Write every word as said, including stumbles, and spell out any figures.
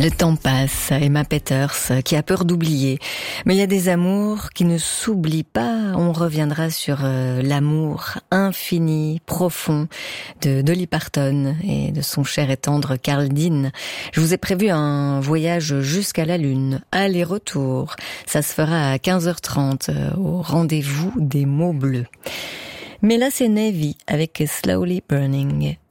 Le temps passe, Emma Peters, qui a peur d'oublier. Mais il y a des amours qui ne s'oublient pas. On reviendra sur euh, l'amour infini, profond de Dolly Parton et de son cher et tendre Carl Dean. Je vous ai prévu un voyage jusqu'à la Lune, aller-retour. Ça se fera à quinze heures trente euh, au rendez-vous des mots bleus. Mais là, c'est Navy avec Slowly Burning.